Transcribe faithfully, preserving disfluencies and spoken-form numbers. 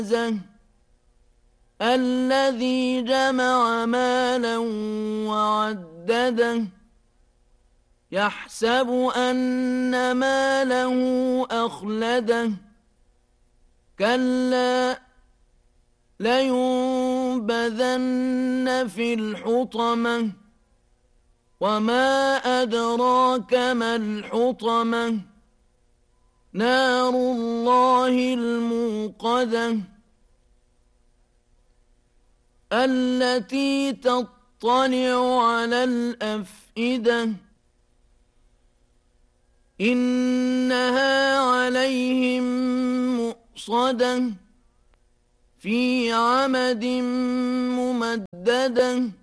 الذي جمع مالا وعدده يحسب أن ماله أخلده كلا لينبذن في الحطمة وما أدراك ما الحطمة نار الله الموقدة التي تطلع على الأفئدة إنها عليهم مؤصدة في عمد ممددة